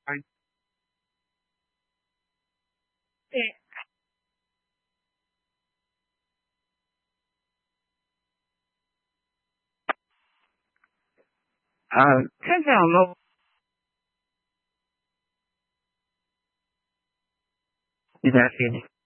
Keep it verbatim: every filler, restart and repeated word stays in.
Right. Eh,呃，看看有没有你在听。